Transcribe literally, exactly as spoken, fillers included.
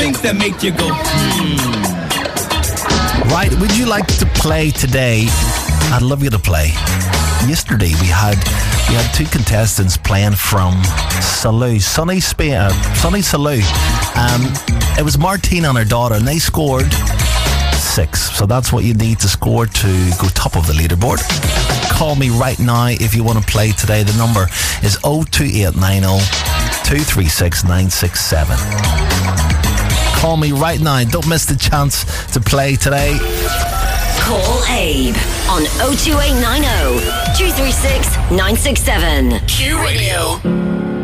things that make you go, hmm. Right, would you like to play today? I'd love you to play. Yesterday we had we had two contestants playing from Salou, Sunny Spain, uh, Sunny Salou. Um, it was Martine and her daughter, and they scored six. So that's what you need to score to go top of the leaderboard. Call me right now if you want to play today. The number is oh two eight nine oh, two three six, nine six seven. Call me right now. Don't miss the chance to play today. Call Abe on oh two eight nine oh, two three six, nine six seven. Q Radio.